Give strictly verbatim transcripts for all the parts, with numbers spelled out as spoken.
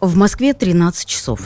В Москве тринадцать часов.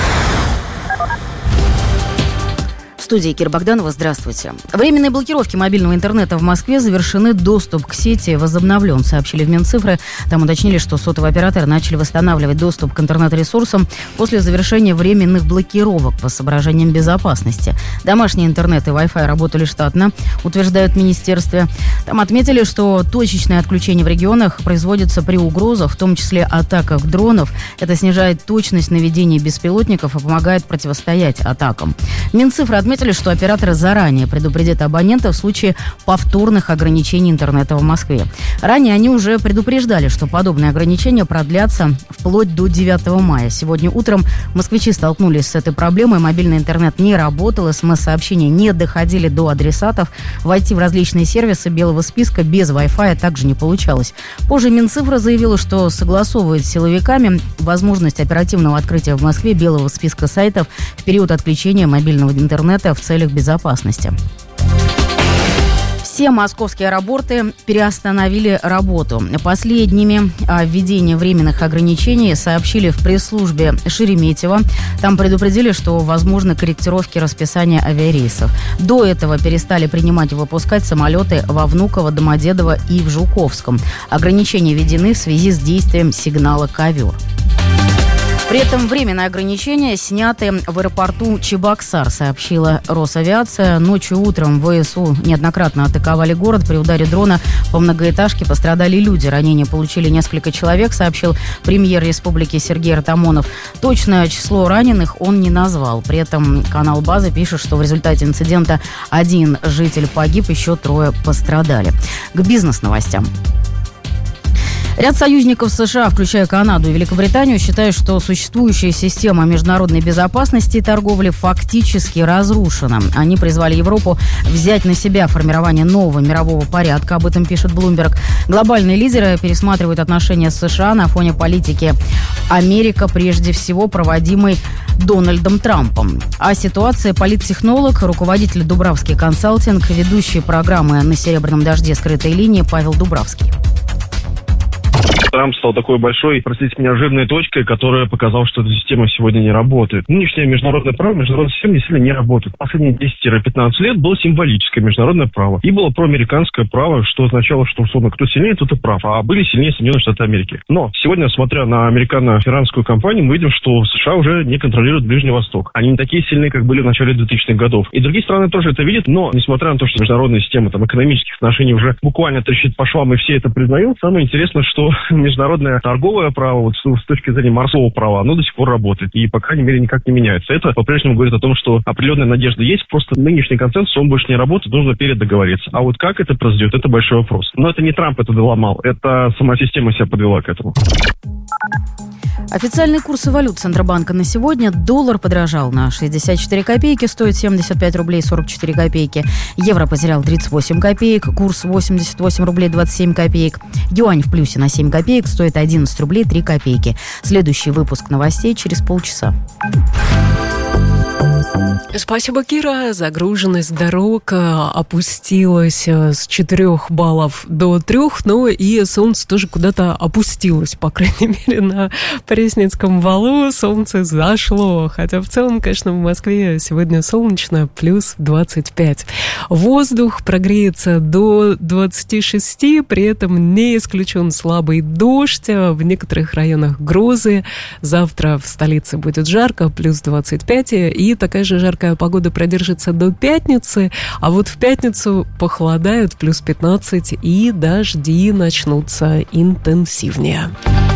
В студии Кира Богданова. Здравствуйте. Временные блокировки мобильного интернета в Москве завершены, доступ к сети возобновлен, сообщили в Минцифры. Там уточнили, что сотовые операторы начали восстанавливать доступ к интернет-ресурсам после завершения временных блокировок по соображениям безопасности. Домашний интернет и Wi-Fi работали штатно, утверждают в министерстве. Там отметили, что точечное отключение в регионах производится при угрозах, в том числе атаках дронов. Это снижает точность наведения беспилотников и помогает противостоять атакам. Минцифры отметили, что операторы заранее предупредят абонентов в случае повторных ограничений интернета в Москве. Ранее они уже предупреждали, что подобные ограничения продлятся вплоть до девятого мая. Сегодня утром москвичи столкнулись с этой проблемой. Мобильный интернет не работал, СМС-сообщения не доходили до адресатов. Войти в различные сервисы белого списка без Wi-Fi также не получалось. Позже Минцифра заявила, что согласовывает с силовиками возможность оперативного открытия в Москве белого списка сайтов в период отключения мобильного интернета в целях безопасности. Все московские аэропорты переостановили работу. Последними о введении временных ограничений сообщили в пресс-службе Шереметьево. Там предупредили, что возможны корректировки расписания авиарейсов. До этого перестали принимать и выпускать самолеты во Внуково, Домодедово и в Жуковском. Ограничения введены в связи с действием сигнала «Ковер». При этом временные ограничения сняты в аэропорту Чебоксар, сообщила Росавиация. Ночью и утром ВСУ неоднократно атаковали город. При ударе дрона по многоэтажке пострадали люди. Ранения получили несколько человек, сообщил премьер республики Сергей Артамонов. Точное число раненых он не назвал. При этом канал «База» пишет, что в результате инцидента один житель погиб, еще трое пострадали. К бизнес-новостям. Ряд союзников США, включая Канаду и Великобританию, считают, что существующая система международной безопасности и торговли фактически разрушена. Они призвали Европу взять на себя формирование нового мирового порядка. Об этом пишет Bloomberg. Глобальные лидеры пересматривают отношения с США на фоне политики Америка, прежде всего проводимой Дональдом Трампом. О ситуации политтехнолог, руководитель Дубравский консалтинг, ведущий программы «На серебряном дожде. Скрытые линии» Павел Дубравский. Трамп стал такой большой, простите меня, жирной точкой, которая показала, что эта система сегодня не работает. Нынешнее международное право, международная система действительно не работает. Последние десять-пятнадцать лет было символическое международное право. И было проамериканское право, что означало, что, условно, кто сильнее, тот и прав. А были сильнее Соединенные Штаты Америки. Но сегодня, смотря на американо-иранскую кампанию, мы видим, что США уже не контролируют Ближний Восток. Они не такие сильные, как были в начале двухтысячных годов. И другие страны тоже это видят, но, несмотря на то, что международная система там, экономических отношений уже буквально трещит по швам, и все это признают, самое интересное, что международное торговое право, вот с точки зрения морского права, оно до сих пор работает. И, по крайней мере, никак не меняется. Это по-прежнему говорит о том, что определенная надежда есть, просто нынешний консенсус, он больше не работает, нужно передоговориться. А вот как это произойдет, это большой вопрос. Но это не Трамп это доломал, это сама система себя подвела к этому. Официальные курсы валют Центробанка на сегодня. Доллар подорожал на шестьдесят четыре копейки, стоит семьдесят пять рублей сорок четыре копейки. Евро потерял тридцать восемь копеек, курс восемьдесят восемь рублей двадцать семь копеек. Юань в плюсе на семь копеек, стоит одиннадцать рублей три копейки. Следующий выпуск новостей через полчаса. Спасибо, Кира. Загруженность дорог опустилась с четырёх баллов до трёх, но и солнце тоже куда-то опустилось, по крайней мере, на Пресненском валу солнце зашло. Хотя в целом, конечно, в Москве сегодня солнечно, плюс двадцать пять. Воздух прогреется до двадцати шести, при этом не исключен слабый дождь, в некоторых районах грозы. Завтра в столице будет жарко, плюс двадцать пять, и такая же жаркая погода продержится до пятницы, а вот в пятницу похолодает, плюс пятнадцать, и дожди начнутся интенсивнее.